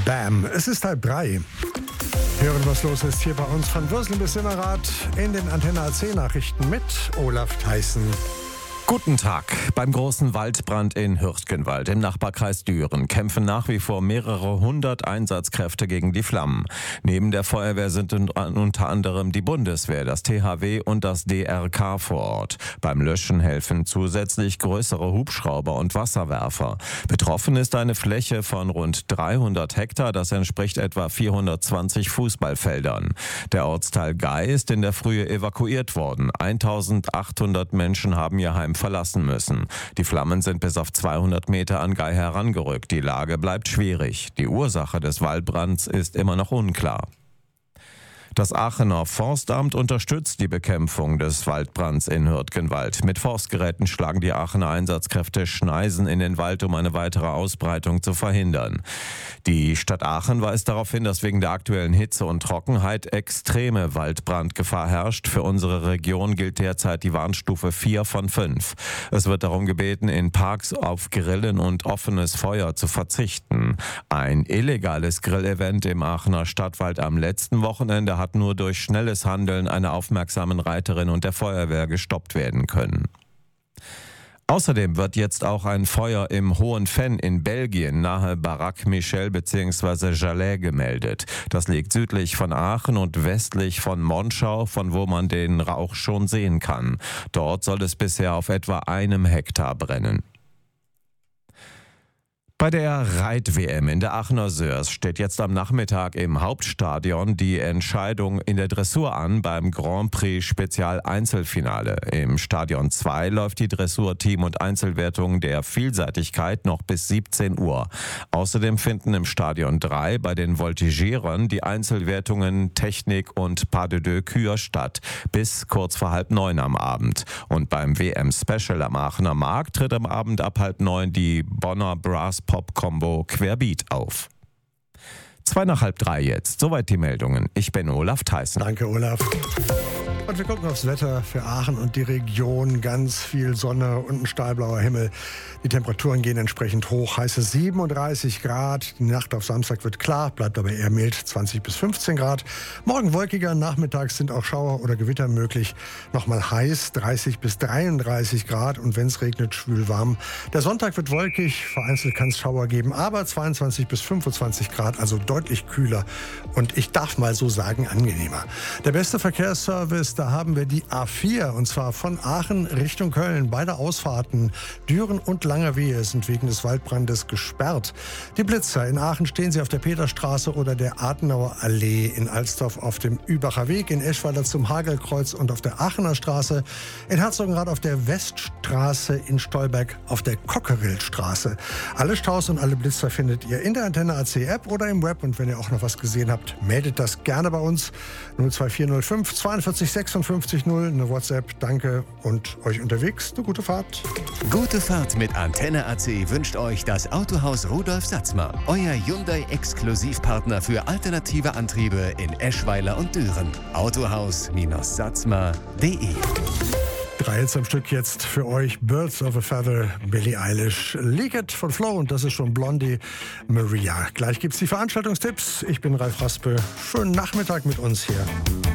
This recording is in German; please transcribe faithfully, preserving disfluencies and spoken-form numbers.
Bam, es ist halb drei. Hören, was los ist hier bei uns von Würsel bis Simmerath in den Antenne A C Nachrichten mit Olaf Theissen. Guten Tag. Beim großen Waldbrand in Hürtgenwald im Nachbarkreis Düren kämpfen nach wie vor mehrere hundert Einsatzkräfte gegen die Flammen. Neben der Feuerwehr sind unter anderem die Bundeswehr, das T H W und das D R K vor Ort. Beim Löschen helfen zusätzlich größere Hubschrauber und Wasserwerfer. Betroffen ist eine Fläche von rund dreihundert Hektar, das entspricht etwa vierhundertzwanzig Fußballfeldern. Der Ortsteil Gei ist in der Frühe evakuiert worden. eintausendachthundert Menschen haben ihr Heim verlassen müssen. Die Flammen sind bis auf zweihundert Meter an Gei herangerückt. Die Lage bleibt schwierig. Die Ursache des Waldbrands ist immer noch unklar. Das Aachener Forstamt unterstützt die Bekämpfung des Waldbrands in Hürtgenwald. Mit Forstgeräten schlagen die Aachener Einsatzkräfte Schneisen in den Wald, um eine weitere Ausbreitung zu verhindern. Die Stadt Aachen weist darauf hin, dass wegen der aktuellen Hitze und Trockenheit extreme Waldbrandgefahr herrscht. Für unsere Region gilt derzeit die Warnstufe vier von fünf. Es wird darum gebeten, in Parks auf Grillen und offenes Feuer zu verzichten. Ein illegales Grillevent im Aachener Stadtwald am letzten Wochenende hat nur durch schnelles Handeln einer aufmerksamen Reiterin und der Feuerwehr gestoppt werden können. Außerdem wird jetzt auch ein Feuer im Hohen Fenn in Belgien nahe Baraque Michel bzw. Jalais gemeldet. Das liegt südlich von Aachen und westlich von Monschau, von wo man den Rauch schon sehen kann. Dort soll es bisher auf etwa einem Hektar brennen. Bei der Reit-W M in der Aachener Sörs steht jetzt am Nachmittag im Hauptstadion die Entscheidung in der Dressur an beim Grand Prix Spezial Einzelfinale. Im Stadion zwei läuft die Dressur-Team- und Einzelwertung der Vielseitigkeit noch bis siebzehn Uhr. Außerdem finden im Stadion drei bei den Voltigierern die Einzelwertungen Technik und Pas de deux Kür statt, bis kurz vor halb neun am Abend. Und beim W M-Special am Aachener Markt tritt am Abend ab halb neun die Bonner Brass Pop-Combo Querbeat auf. Zwei nach halb drei jetzt. Soweit die Meldungen. Ich bin Olaf Theissen. Danke, Olaf. Und wir gucken aufs Wetter für Aachen und die Region. Ganz viel Sonne und ein stahlblauer Himmel. Die Temperaturen gehen entsprechend hoch. Heiße siebenunddreißig Grad. Die Nacht auf Samstag wird klar, bleibt aber eher mild. zwanzig bis fünfzehn Grad. Morgen wolkiger. Nachmittags sind auch Schauer oder Gewitter möglich. Nochmal heiß, dreißig bis dreiunddreißig Grad. Und wenn es regnet, schwül warm. Der Sonntag wird wolkig. Vereinzelt kann es Schauer geben. Aber zweiundzwanzig bis fünfundzwanzig Grad. Also deutlich kühler. Und ich darf mal so sagen, angenehmer. Der beste Verkehrsservice, da haben wir die A vier, und zwar von Aachen Richtung Köln. Beide Ausfahrten, Düren und Langerwehe, sind wegen des Waldbrandes gesperrt. Die Blitzer, in Aachen stehen sie auf der Peterstraße oder der Adenauer Allee, in Alsdorf auf dem Übacher Weg, in Eschweiler zum Hagelkreuz und auf der Aachener Straße, in Herzogenrath auf der Weststraße, in Stolberg auf der Cockerillstraße. Alle Staus und alle Blitzer findet ihr in der Antenne A C App oder im Web, und wenn ihr auch noch was gesehen habt, meldet das gerne bei uns. null zwei vier null fünf zweiundvierzig sechsundfünfzig null, eine WhatsApp. Danke und euch unterwegs eine gute Fahrt. Gute Fahrt mit Antenne A C wünscht euch das Autohaus Rudolf Satzmer, euer Hyundai-Exklusivpartner für alternative Antriebe in Eschweiler und Düren. Autohaus-satzmer punkt de. Drei Hits am Stück jetzt für euch. Birds of a Feather, Billie Eilish, Leak It von Flo, und das ist schon Blondie, Maria. Gleich gibt's die Veranstaltungstipps. Ich bin Ralf Raspe. Schönen Nachmittag mit uns hier.